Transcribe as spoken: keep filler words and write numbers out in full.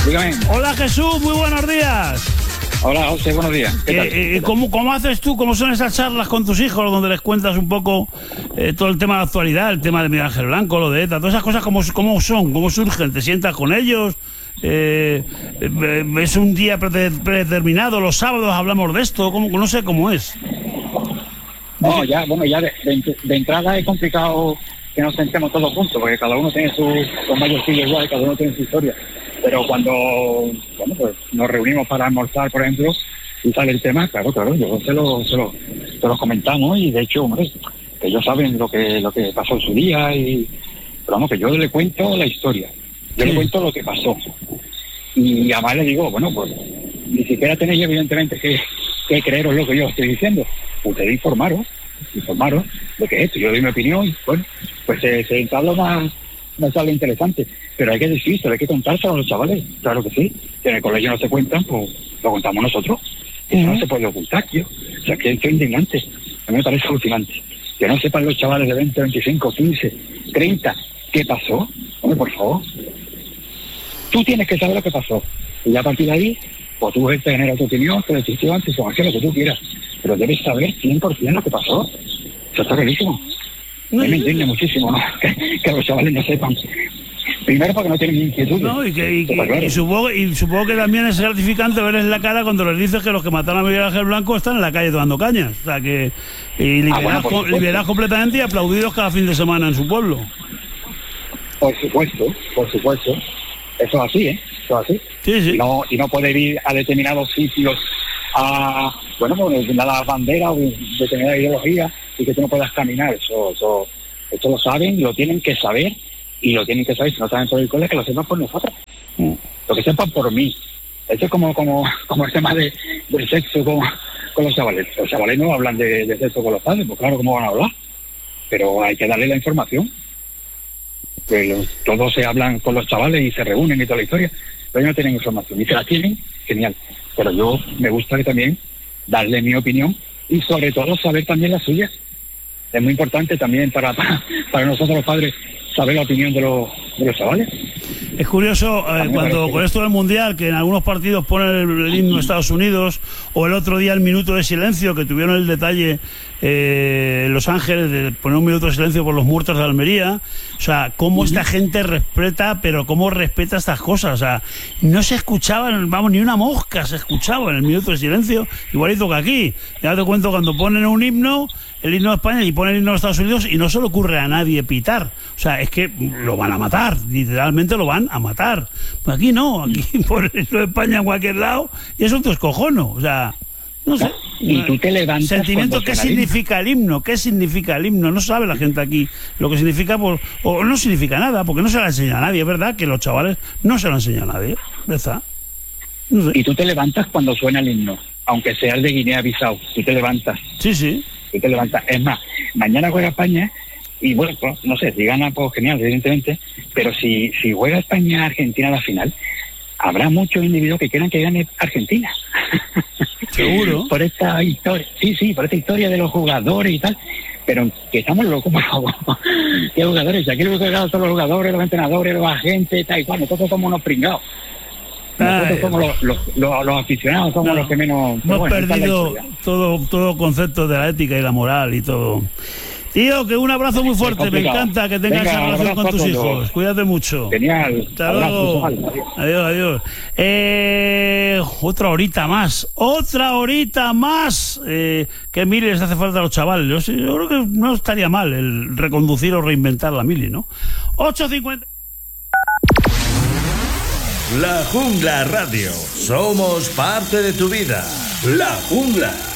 dígame. Hola Jesús, muy buenos días. Hola José, buenos días. ¿Qué tal? Eh, eh, ¿cómo, ¿Cómo haces tú? ¿Cómo son esas charlas con tus hijos donde les cuentas un poco eh, todo el tema de la actualidad, el tema de Miguel Ángel Blanco, lo de ETA, todas esas cosas, cómo, cómo son, cómo surgen? ¿Te sientas con ellos? Eh, eh, ¿Es un día predeterminado? ¿Los sábados hablamos de esto? ¿Cómo? No sé cómo es. No, ya, bueno, ya de, de, de entrada es complicado que nos sentemos todos juntos, porque cada uno tiene su, los mayorcillos igual, cada uno tiene su historia. Pero cuando, bueno, pues nos reunimos para almorzar, por ejemplo, y sale el tema, claro, claro, yo se lo, se lo, se lo comentamos, y de hecho, hombre, que ellos saben lo que, lo que pasó en su día, y, pero vamos, que yo le cuento la historia, yo sí. le cuento lo que pasó. Y además le digo, bueno, pues, ni siquiera tenéis evidentemente que, que creeros lo que yo estoy diciendo. Ustedes informaron, informaron de que esto, yo doy mi opinión, y bueno, pues se, se entabla más, más algo interesante, pero hay que decirlo, hay que contárselo a los chavales, claro que sí, que en el colegio no se cuentan, pues lo contamos nosotros, eso uh-huh. no se puede ocultar, tío, o sea, que es indignante, a mí me parece alucinante, que no sepan los chavales de veinte, veinticinco, quince, treinta, ¿qué pasó? Hombre, por favor, tú tienes que saber lo que pasó, y ya a partir de ahí, pues tú te generas tu opinión, tu decisión, tu información, lo que tú quieras, pero debes saber cien por ciento lo que pasó. Eso está clarísimo. A mí me indigna muchísimo, ¿no? que, que los chavales no sepan. Primero porque no tienen inquietud. No, y, que, y, que, claro. y, supongo, y supongo que también es gratificante verles la cara cuando les dices que los que mataron a Miguel Ángel Blanco están en la calle tomando cañas. O sea, que y liberás, ah, bueno, liberás completamente y aplaudidos cada fin de semana en su pueblo. Por supuesto, por supuesto. Eso es así, ¿eh? Eso es así. Sí, sí. No, y no poder ir a determinados sitios a, bueno, pues de la bandera o de determinada ideología y que tú no puedas caminar. Eso, eso, eso lo saben, lo tienen que saber, y lo tienen que saber, si no saben por el cole, que lo sepan por nosotros. Mm. Lo que sepan por mí. Esto es como, como, como el tema de, del sexo con, con los chavales. Los chavales no hablan de, de sexo con los padres, pues claro, ¿cómo van a hablar? Pero hay que darle la información. Que los, todos se hablan con los chavales y se reúnen y toda la historia, pero ellos no tienen información, y se la tienen, genial, pero yo me gusta que también darle mi opinión y sobre todo saber también la suya. Es muy importante también para, para, para nosotros los padres saber la opinión de los, de los chavales. Es curioso eh, cuando con esto del Mundial, que en algunos partidos ponen el, el himno de Estados Unidos, o el otro día el minuto de silencio, que tuvieron el detalle eh, en Los Ángeles de poner un minuto de silencio por los muertos de Almería. O sea, cómo esta gente respeta, pero cómo respeta estas cosas. O sea, no se escuchaban, vamos, ni una mosca se escuchaba en el minuto de silencio, igualito que aquí. Ya te cuento, cuando ponen un himno, el himno de España, y ponen el himno de Estados Unidos, y no se le ocurre a nadie pitar. O sea, es que lo van a matar, literalmente lo van a matar. Pues aquí no, aquí ponen el himno de España en cualquier lado, y eso te escojono. O sea, no sé. Y tú te levantas. Sentimiento, ¿qué significa el himno? ¿Qué significa el himno? No sabe la gente aquí lo que significa, por, o no significa nada, porque no se lo enseña a nadie, es verdad que los chavales no se lo enseñan a nadie, ¿verdad? No sé. Y tú te levantas cuando suena el himno, aunque sea el de Guinea-Bissau, tú te levantas. Sí, sí. Tú te levantas. Es más, mañana juega España, y bueno, pues, no sé, si gana, pues genial, evidentemente, pero si, si juega España-Argentina a la final, habrá muchos individuos que quieran que gane Argentina. Seguro. Por esta historia, sí, sí, por esta historia de los jugadores y tal, pero que estamos locos, por favor. ¿Qué jugadores? Aquí lo que he son los jugadores, los entrenadores, los agentes, tal y cual. Nosotros somos unos pringados. Nosotros Ay, somos los, los, los, los aficionados, somos no, los que menos... Hemos bueno, perdido todo, todo concepto de la ética y la moral y todo. Tío, que un abrazo muy fuerte, me encanta que tengas Venga, esa relación con tus hijos. Los... Cuídate mucho. Genial. Hasta luego. Adiós, adiós. adiós. Eh, otra horita más, otra horita más. Eh, que mili les hace falta a los chavales. Yo, yo creo que no estaría mal el reconducir o reinventar la mili, ¿no? ocho cincuenta. La Jungla Radio. Somos parte de tu vida. La Jungla.